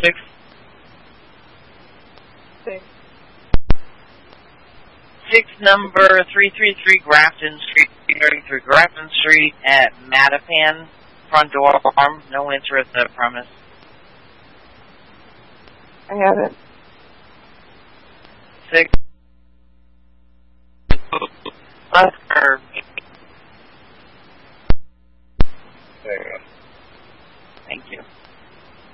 6. 6. 6, number 333 Grafton Street, 333 Grafton Street at Mattapan. Front door alarm, no enter at the premise. I have it. 6, Lester